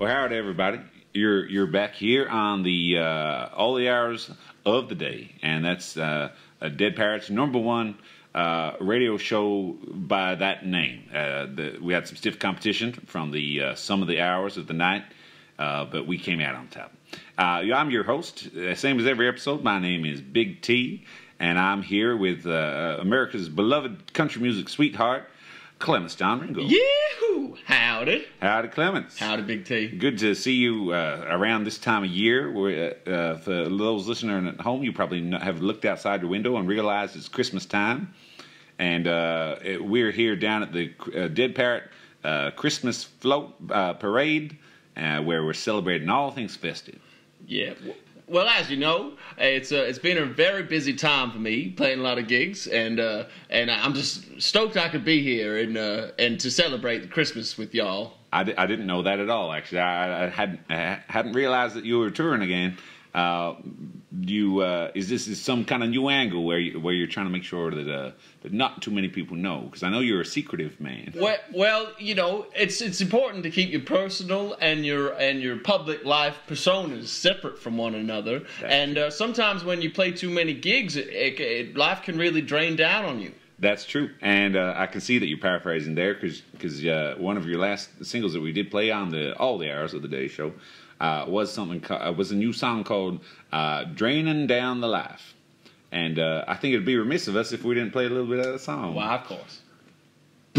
Well, howdy, everybody. You're back here on the all the hours of the day, and that's Dead Parrot's #1 radio show by that name. We had some stiff competition from the some of the hours of the night, but we came out on top. I'm your host, same as every episode. My name is Big T, and I'm here with America's beloved country music sweetheart, Clements John Ringo. Yee-hoo! Howdy. Howdy, Clements. Howdy, Big T. Good to see you around this time of year. For those listening at home, you probably have looked outside your window and realized it's Christmas time. And we're here down at the Dead Parrot Christmas Float Parade, where we're celebrating all things festive. Yeah. Well, as you know, it's been a very busy time for me, playing a lot of gigs, and I'm just stoked I could be here and to celebrate Christmas with y'all. I didn't know that at all. Actually, I hadn't realized that you were touring again. Is this some kind of new angle where you're trying to make sure that not too many people know? Because I know you're a secretive man. Well, you know, it's important to keep your personal and your public life personas separate from one another. And sometimes when you play too many gigs, life can really drain down on you. That's true, and I can see that you're paraphrasing there, because one of your last singles that we did play on the All the Hours of the Day show was a new song called "Draining Down the Life," and I think it'd be remiss of us if we didn't play a little bit of that song. Why, of course.